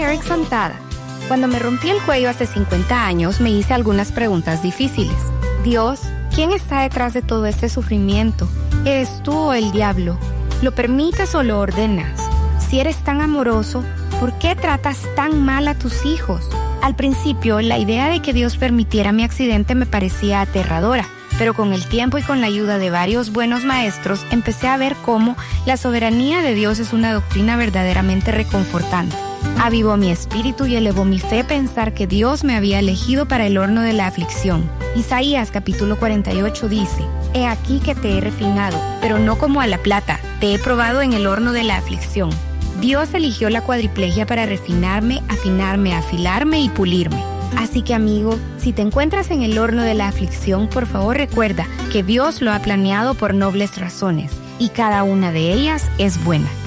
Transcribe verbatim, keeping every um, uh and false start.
Erickson Tada. Cuando me rompí el cuello hace cincuenta años, me hice algunas preguntas difíciles. Dios, ¿quién está detrás de todo este sufrimiento? ¿Eres tú o el diablo? ¿Lo permites o lo ordenas? Si eres tan amoroso, ¿por qué tratas tan mal a tus hijos? Al principio, la idea de que Dios permitiera mi accidente me parecía aterradora, pero con el tiempo y con la ayuda de varios buenos maestros, empecé a ver cómo la soberanía de Dios es una doctrina verdaderamente reconfortante. Avivó mi espíritu y elevó mi fe pensar que Dios me había elegido para el horno de la aflicción. Isaías capítulo cuarenta y ocho dice: He aquí que te he refinado, pero no como a la plata, te he probado en el horno de la aflicción. Dios eligió la cuadriplegia para refinarme, afinarme, afilarme y pulirme. Así que, amigo, si te encuentras en el horno de la aflicción, por favor recuerda que Dios lo ha planeado por nobles razones y cada una de ellas es buena.